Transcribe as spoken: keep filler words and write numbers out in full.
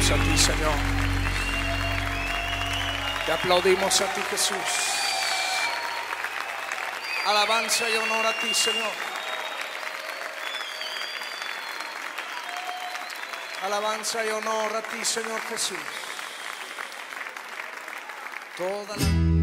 aplaudimos a ti, Señor. Te aplaudimos a ti, Jesús. Alabanza y honor a ti, Señor. Alabanza y honor a ti, Señor Jesús. Toda la